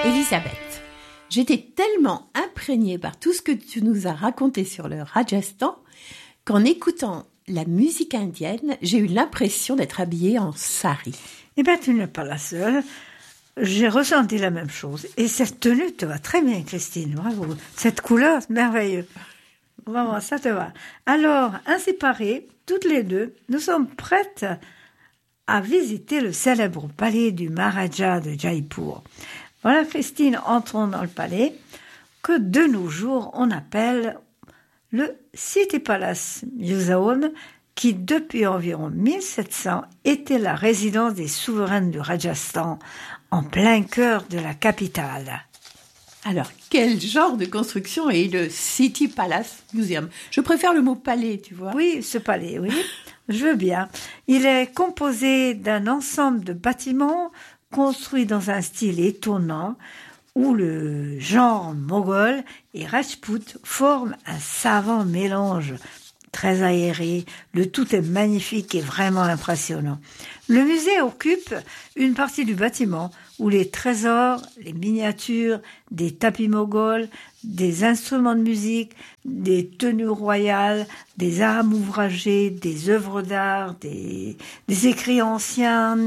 Elisabeth, j'étais tellement imprégnée par tout ce que tu nous as raconté sur le Rajasthan qu'en écoutant la musique indienne, j'ai eu l'impression d'être habillée en sari. Eh bien, tu n'es pas la seule. J'ai ressenti la même chose. Et cette tenue te va très bien, Christine. Bravo. Cette couleur, merveilleux. Vraiment, ça te va. Alors, inséparées, toutes les deux, nous sommes prêtes à visiter le célèbre palais du Maharaja de Jaipur. Voilà, Christine, entrons dans le palais que de nos jours on appelle le City Palace Museum, qui depuis environ 1700 était la résidence des souverains du Rajasthan, en plein cœur de la capitale. Alors, quel genre de construction est le City Palace Museum? Je préfère le mot palais, tu vois. Oui, ce palais, oui, je veux bien. Il est composé d'un ensemble de bâtiments construits dans un style étonnant, où le genre moghol et rajpout forment un savant mélange très aéré. Le tout est magnifique et vraiment impressionnant. Le musée occupe une partie du bâtiment où les trésors, les miniatures, des tapis moghols, des instruments de musique, des tenues royales, des armes ouvragées, des œuvres d'art, des écrits anciens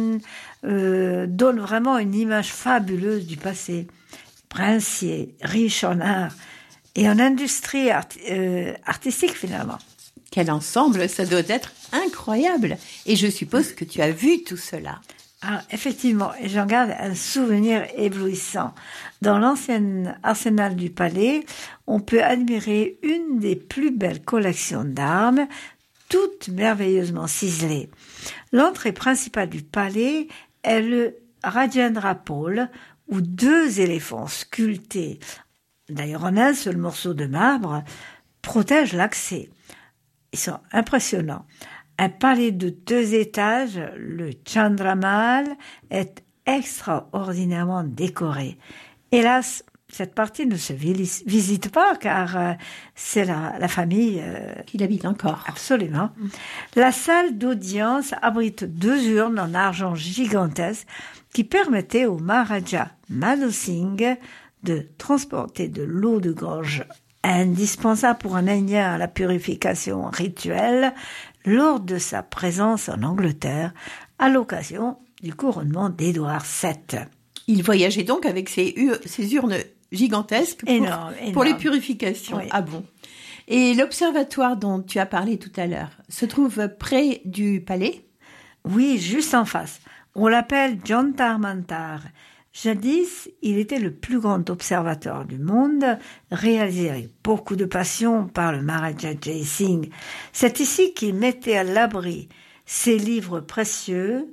donnent vraiment une image fabuleuse du passé. Princier, riche en art et en industrie artistique finalement. Quel ensemble, ça doit être incroyable. Et je suppose que tu as vu tout cela. Ah, effectivement, et j'en garde un souvenir éblouissant. Dans l'ancien arsenal du palais, on peut admirer une des plus belles collections d'armes, toutes merveilleusement ciselées. L'entrée principale du palais est le Rajendra Pole, où 2 éléphants sculptés, d'ailleurs en un seul morceau de marbre, protègent l'accès. Ils sont impressionnants. Un palais de 2 étages, le Chandramahal, est extraordinairement décoré. Hélas, cette partie ne se visite pas car c'est la famille qui l'habite encore. Absolument. La salle d'audience abrite 2 urnes en argent gigantesques qui permettaient au Maharaja Madhu Singh de transporter de l'eau de gorge indispensable pour un Indien à la purification rituelle lors de sa présence en Angleterre à l'occasion du couronnement d'Édouard VII. Il voyageait donc avec ces urnes gigantesques pour les purifications. Oui. Ah bon. Et l'observatoire dont tu as parlé tout à l'heure se trouve près du palais? Oui, juste en face. On l'appelle Jantar Mantar. Jadis, il était le plus grand observateur du monde, réalisé avec beaucoup de passion par le Maharaja Jai Singh. C'est ici qu'il mettait à l'abri ses livres précieux,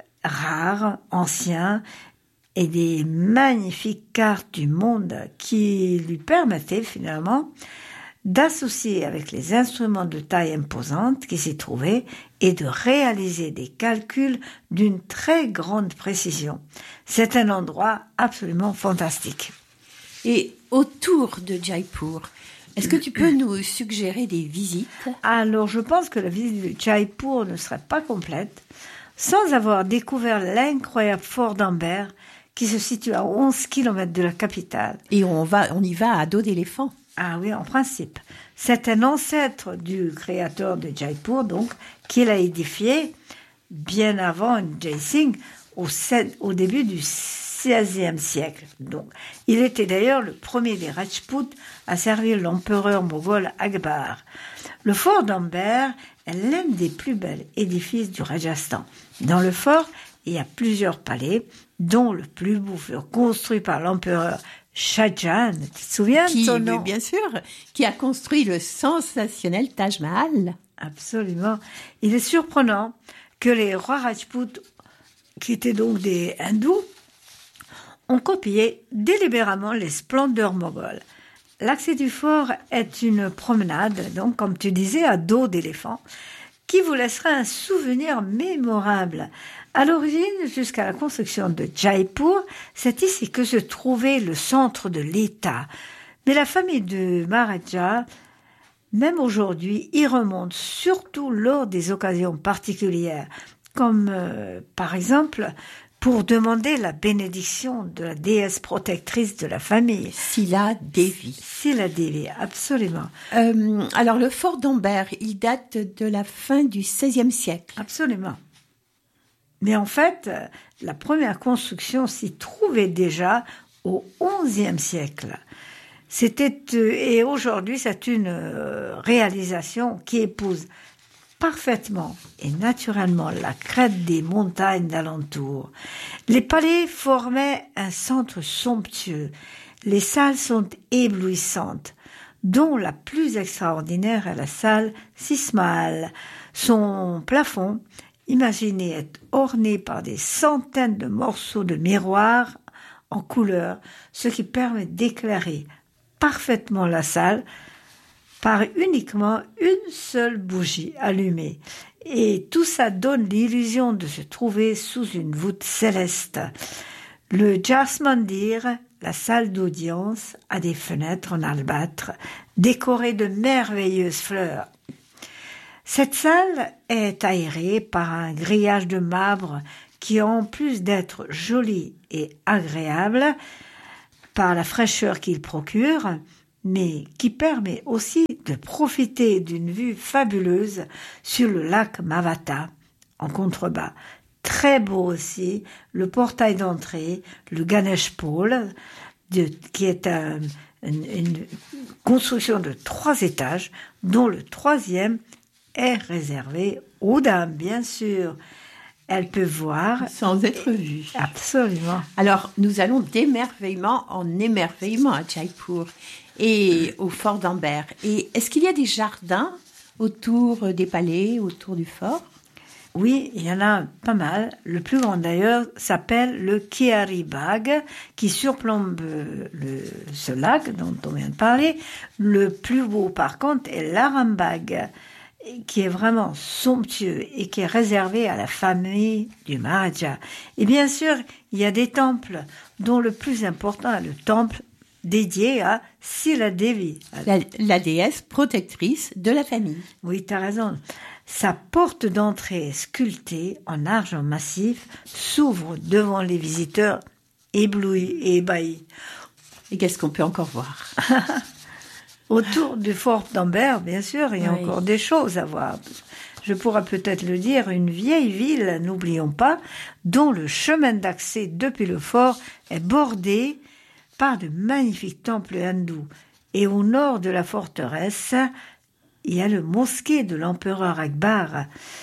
rares, anciens, et des magnifiques cartes du monde qui lui permettaient finalement d'associer avec les instruments de taille imposante qui s'y trouvaient et de réaliser des calculs d'une très grande précision. C'est un endroit absolument fantastique. Et autour de Jaipur, est-ce que tu peux nous suggérer des visites? Alors, je pense que la visite de Jaipur ne serait pas complète sans avoir découvert l'incroyable fort d'Amber qui se situe à 11 km de la capitale. Et on y va à dos d'éléphant. Ah oui, en principe. C'est un ancêtre du créateur de Jaipur, donc, qu'il a édifié bien avant Jai Singh, au début du XVIe siècle. Donc, il était d'ailleurs le premier des Rajputs à servir l'empereur moghol Akbar. Le fort d'Amber est l'un des plus bels édifices du Rajasthan. Dans le fort, il y a plusieurs palais, dont le plus beau fut construit par l'empereur Shah Jahan, tu te souviens de son nom? Bien sûr, qui a construit le sensationnel Taj Mahal. Absolument. Il est surprenant que les rois Rajputs, qui étaient donc des hindous, ont copié délibérément les splendeurs mogholes. L'accès du fort est une promenade, donc comme tu disais, à dos d'éléphant, qui vous laissera un souvenir mémorable. À l'origine, jusqu'à la construction de Jaipur, c'est ici que se trouvait le centre de l'État. Mais la famille de Maharaja, même aujourd'hui, y remonte surtout lors des occasions particulières, comme par exemple pour demander la bénédiction de la déesse protectrice de la famille. Sila Devi. Sila Devi, absolument. Alors, le fort d'Amber, il date de la fin du XVIe siècle. Absolument. Mais en fait, la première construction s'y trouvait déjà au XIe siècle. Et aujourd'hui, c'est une réalisation qui épouse parfaitement et naturellement la crête des montagnes d'alentour. Les palais formaient un centre somptueux. Les salles sont éblouissantes, dont la plus extraordinaire est la salle Sismaal. Son plafond, imaginé, est orné par des centaines de morceaux de miroirs en couleur, ce qui permet d'éclairer parfaitement la salle par uniquement une seule bougie allumée. Et tout ça donne l'illusion de se trouver sous une voûte céleste. Le Jas Mandir, la salle d'audience, a des fenêtres en albâtre, décorées de merveilleuses fleurs. Cette salle est aérée par un grillage de marbre qui, en plus d'être joli et agréable par la fraîcheur qu'il procure, mais qui permet aussi de profiter d'une vue fabuleuse sur le lac Mavata en contrebas. Très beau aussi, le portail d'entrée, le Ganesh Pole, qui est une construction de 3 étages, dont le 3e est réservé aux dames, bien sûr. Elles peuvent voir sans être vues. Absolument. Alors, nous allons d'émerveillement en émerveillement à Jaipur et au fort d'Amber. Et est-ce qu'il y a des jardins autour des palais, autour du fort? Oui, il y en a pas mal. Le plus grand d'ailleurs s'appelle le Kehari Bagh, qui surplombe ce lac dont on vient de parler. Le plus beau par contre est l'Aram Bagh, qui est vraiment somptueux et qui est réservé à la famille du Maharaja. Et bien sûr, il y a des temples, dont le plus important est le temple dédié à Sila Devi. La déesse protectrice de la famille. Oui, tu as raison. Sa porte d'entrée sculptée en argent massif s'ouvre devant les visiteurs éblouis et ébahis. Et qu'est-ce qu'on peut encore voir? Autour du fort d'Amber, bien sûr, il y a encore des choses à voir. Je pourrais peut-être le dire, une vieille ville, n'oublions pas, dont le chemin d'accès depuis le fort est bordé par de magnifiques temples hindous. Et au nord de la forteresse, il y a le mosquée de l'empereur Akbar.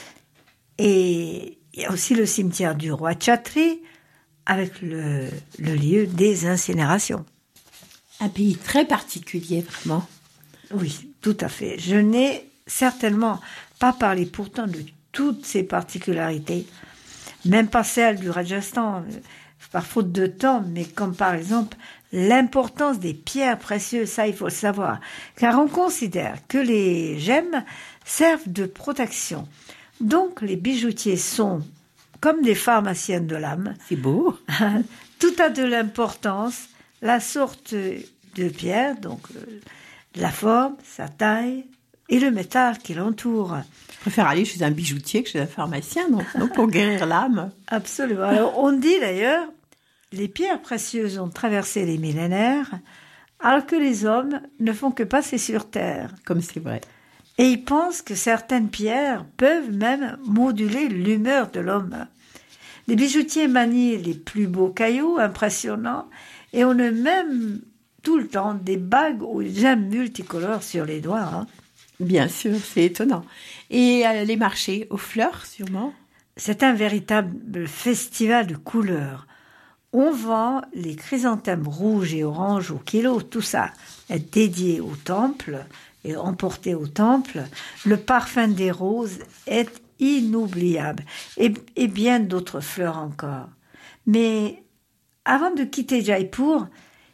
Et il y a aussi le cimetière du roi Chhatri, avec le lieu des incinérations. Un pays très particulier, vraiment. Oui, tout à fait. Je n'ai certainement pas parlé pourtant de toutes ces particularités, même pas celles du Rajasthan, par faute de temps, mais comme par exemple l'importance des pierres précieuses, ça il faut le savoir, car on considère que les gemmes servent de protection. Donc les bijoutiers sont comme des pharmaciens de l'âme. C'est beau. Tout a de l'importance, la sorte de pierre, donc la forme, sa taille et le métal qui l'entoure. Je préfère aller chez un bijoutier que chez un pharmacien, non pour guérir l'âme. Absolument. Alors, on dit d'ailleurs, les pierres précieuses ont traversé les millénaires, alors que les hommes ne font que passer sur Terre. Comme c'est vrai. Et ils pensent que certaines pierres peuvent même moduler l'humeur de l'homme. Les bijoutiers manient les plus beaux cailloux, impressionnants, et on a même tout le temps des bagues aux gemmes multicolores sur les doigts. Hein. Bien sûr, c'est étonnant. Et les marchés aux fleurs, sûrement? C'est un véritable festival de couleurs. On vend les chrysanthèmes rouges et oranges au kilo, tout ça est dédié au temple et emporté au temple. Le parfum des roses est inoubliable et bien d'autres fleurs encore. Mais avant de quitter Jaipur,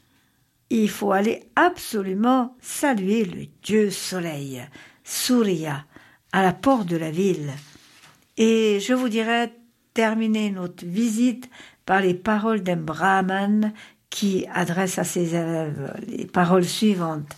il faut aller absolument saluer le dieu soleil, Surya, à la porte de la ville. Et je vous dirais terminer notre visite par les paroles d'un brahman qui adresse à ses élèves les paroles suivantes.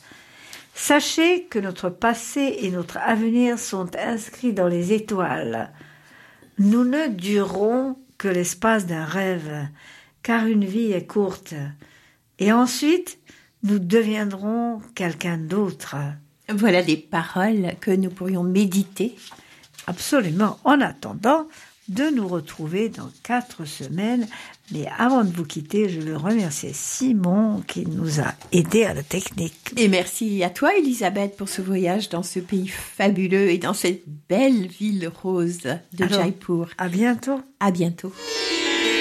Sachez que notre passé et notre avenir sont inscrits dans les étoiles. Nous ne durerons que l'espace d'un rêve, car une vie est courte. Et ensuite, nous deviendrons quelqu'un d'autre. Voilà des paroles que nous pourrions méditer. Absolument. En attendant de nous retrouver dans 4 semaines. Mais avant de vous quitter, je veux remercier Simon qui nous a aidés à la technique. Et merci à toi, Elisabeth, pour ce voyage dans ce pays fabuleux et dans cette belle ville rose de Jaipur. À bientôt. À bientôt.